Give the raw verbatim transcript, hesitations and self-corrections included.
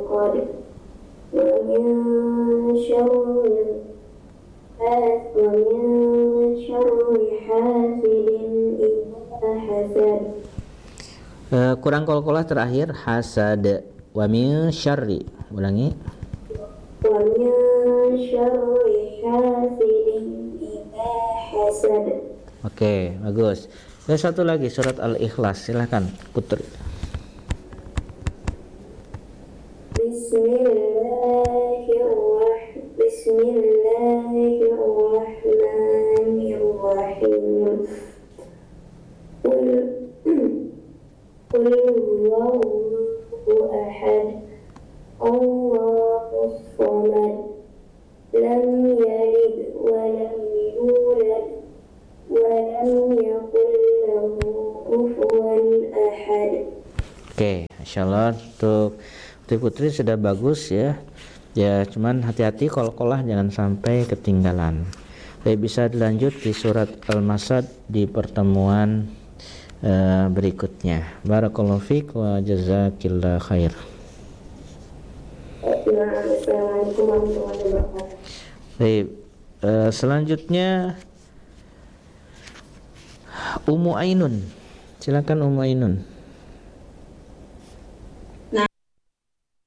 العقد ومن شر ومن شر حاسد إذا حسد. Uh, kurang qalqalah terakhir hasad wa min syarri. Ulangi. Wa min syarri hasidin idza hasad. Oke, bagus. Dan satu lagi surat Al-Ikhlas, silakan Putri. Bismillahirrahmanirrahim. Bismillahirrahmanirrahim. Qul Qul huwallahu ahad. Allahus samad. Lam yalid wa lam yulad wa lam yakul lahu kufuwan ahad. Oke, insyaallah untuk Putri sudah bagus ya. Ya, cuman hati-hati qalqalah jangan sampai ketinggalan. Jadi bisa dilanjut di surat Al-Masad di pertemuan uh, berikutnya. Barakallahu fiik wa jazakillah khair. Assalamualaikum warahmatullahi wabarakatuh. Baik, uh, selanjutnya Ummu Ainun. Silakan Ummu Ainun.